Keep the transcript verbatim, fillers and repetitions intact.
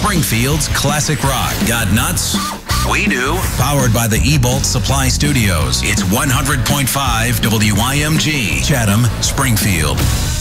Springfield's classic rock. Got nuts? We do. Powered by the E-Bolt Supply Studios. It's one hundred point five W I M G, Chatham, Springfield.